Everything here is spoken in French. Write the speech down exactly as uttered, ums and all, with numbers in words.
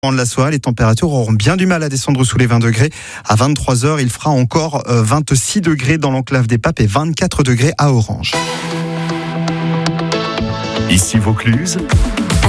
De la soirée, les températures auront bien du mal à descendre sous les vingt degrés. À vingt-trois heures, il fera encore vingt-six degrés dans l'enclave des Papes et vingt-quatre degrés à Orange. Ici Vaucluse.